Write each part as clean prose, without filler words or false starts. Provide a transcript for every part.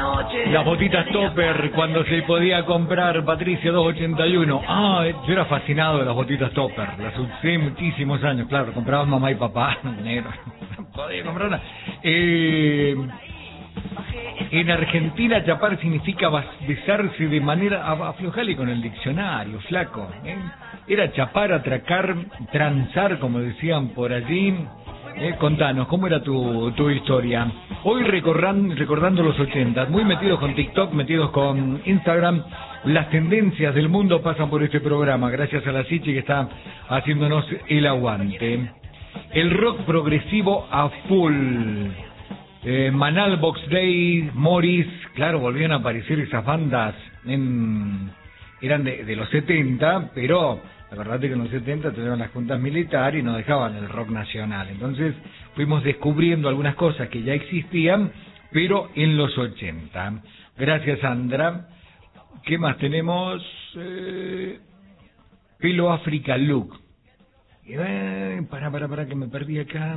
Las botitas Topper, cuando se podía comprar, Patricia 281. Yo era fascinado de las botitas Topper. Las usé muchísimos años, claro. Compraba mamá y papá, negro. No podía comprarla. En Argentina, chapar significa besarse de manera... Aflojale con el diccionario, flaco. Era chapar, atracar, transar, como decían por allí. Contanos, ¿cómo era tu historia? Hoy recordando los 80, muy metidos con TikTok, metidos con Instagram. Las tendencias del mundo pasan por este programa, gracias a la Sichi que está haciéndonos el aguante. El rock progresivo a full. Manal, Box Day, Morris, claro, volvían a aparecer esas bandas, eran de los 70, pero la verdad es que en los 70 tenían las juntas militares y no dejaban el rock nacional. Entonces fuimos descubriendo algunas cosas que ya existían, pero en los 80. Gracias, Sandra. ¿Qué más tenemos? Pelo África Look. Para que me perdí acá.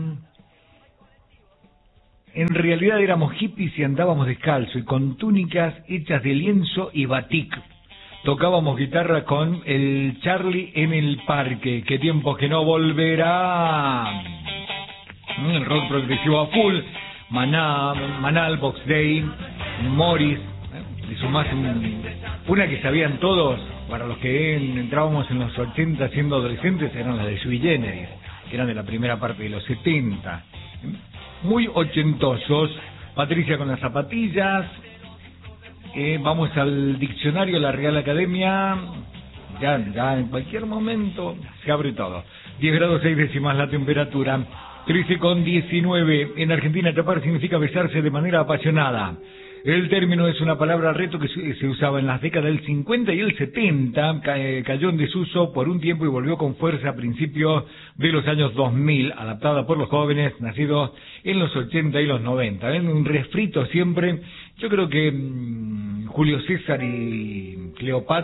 En realidad éramos hippies y andábamos descalzo y con túnicas hechas de lienzo y batik. Tocábamos guitarra con el Charlie en el parque. Qué tiempos que no volverá. El rock progresivo a full. Manal, Box Day, Morris. Le sumás una que sabían todos. Para los que entrábamos en los 80 siendo adolescentes, eran las de Sui Generis, que eran de la primera parte de los 70. Muy ochentosos. Patricia con las zapatillas. Vamos al diccionario de la Real Academia. Ya en cualquier momento se abre todo. 10 grados 6 décimas la temperatura. 13,19. En Argentina, chapar significa besarse de manera apasionada. El término es una palabra reto que se usaba en las décadas del 50 y el 70, cayó en desuso por un tiempo y volvió con fuerza a principios de los años 2000, adaptada por los jóvenes nacidos en los 80 y los 90. Un refrito siempre. Yo creo que Julio César y Cleopatra